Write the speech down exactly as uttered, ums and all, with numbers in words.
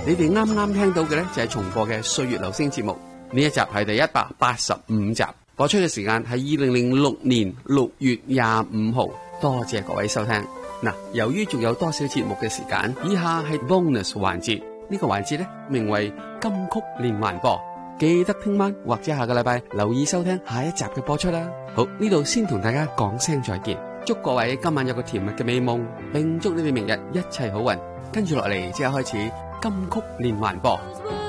你哋啱啱聽到嘅呢，就係重播嘅《歲月留聲》節目，呢一集係第一百八十五集，播出嘅時間係二零零六年六月廿五號。多謝各位收聽。嗱，由於仲有多少節目嘅時間，以下係 bonus 環節。呢個環節呢，名為金曲連環播，記得聽晚或者下個禮拜留意收聽下一集嘅播出啦。好，呢度先同大家講聲再見，祝各位今晚有個甜蜜嘅美夢，並祝你哋明日一切好運。跟住落嚟即刻開始金曲連環播。